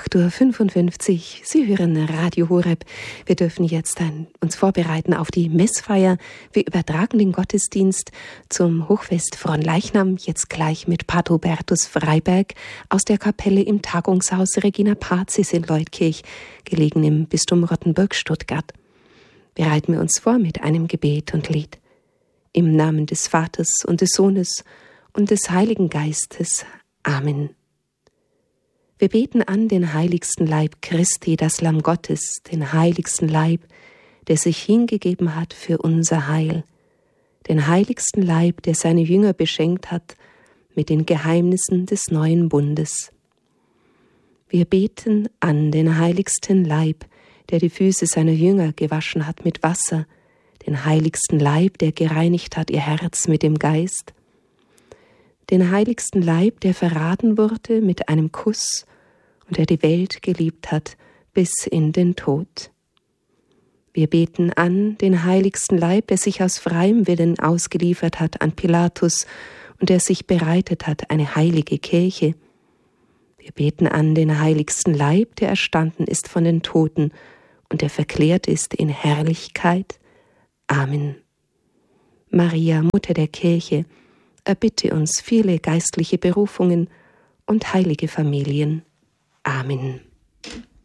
8:55 Uhr. Sie hören Radio Horeb. Wir dürfen jetzt uns vorbereiten auf die Messfeier. Wir übertragen den Gottesdienst zum Hochfest Fronleichnam jetzt gleich mit Pater Hubertus Freiberg aus der Kapelle im Tagungshaus Regina Pazis in Leutkirch, gelegen im Bistum Rottenburg-Stuttgart. Bereiten wir uns vor mit einem Gebet und Lied. Im Namen des Vaters und des Sohnes und des Heiligen Geistes. Amen. Wir beten an den heiligsten Leib Christi, das Lamm Gottes, den heiligsten Leib, der sich hingegeben hat für unser Heil, den heiligsten Leib, der seine Jünger beschenkt hat mit den Geheimnissen des neuen Bundes. Wir beten an den heiligsten Leib, der die Füße seiner Jünger gewaschen hat mit Wasser, den heiligsten Leib, der gereinigt hat ihr Herz mit dem Geist, den heiligsten Leib, der verraten wurde mit einem Kuss und der die Welt geliebt hat bis in den Tod. Wir beten an den heiligsten Leib, der sich aus freiem Willen ausgeliefert hat an Pilatus und der sich bereitet hat, eine heilige Kirche. Wir beten an den heiligsten Leib, der erstanden ist von den Toten und der verklärt ist in Herrlichkeit. Amen. Maria, Mutter der Kirche, erbitte uns viele geistliche Berufungen und heilige Familien. Amen.